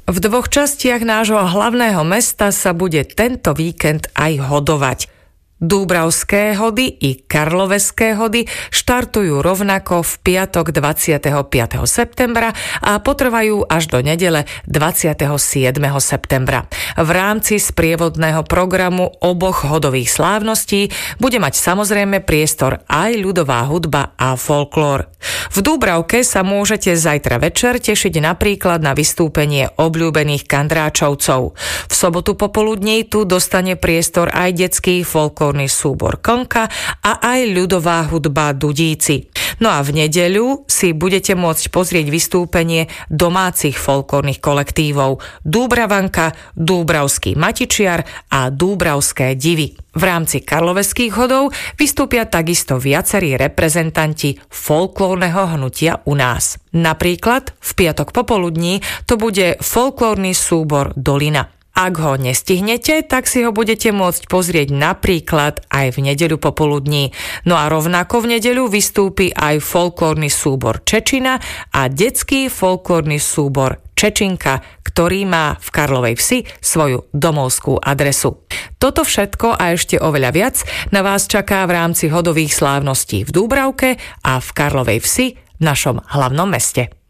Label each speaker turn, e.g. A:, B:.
A: V dvoch častiach nášho hlavného mesta sa bude tento víkend aj hodovať. Dúbravské hody i Karloveské hody štartujú rovnako v piatok 25. septembra a potrvajú až do nedele 27. septembra. V rámci sprievodného programu oboch hodových slávností bude mať samozrejme priestor aj ľudová hudba a folklór. V Dúbravke sa môžete zajtra večer tešiť napríklad na vystúpenie obľúbených Kandráčovcov. V sobotu popoludní tu dostane priestor aj detský folklórny súbor Klnka a aj ľudová hudba Dudíci. No a v nedeľu si budete môcť pozrieť vystúpenie domácich folklórnych kolektívov Dúbravanka, Dúbravský Matičiar a Dúbravské divy. V rámci Karloveských hodov vystúpia takisto viacerí reprezentanti folklórneho hnutia u nás. Napríklad v piatok popoludní to bude folklórny súbor Dolina. Ak ho nestihnete, tak si ho budete môcť pozrieť napríklad aj v nedeľu popoludní. No a rovnako v nedeľu vystúpi aj folklórny súbor Čečina a detský folklórny súbor Čečinka, ktorý má v Karlovej Vsi svoju domovskú adresu. Toto všetko a ešte oveľa viac na vás čaká v rámci hodových slávností v Dúbravke a v Karlovej Vsi, v našom hlavnom meste.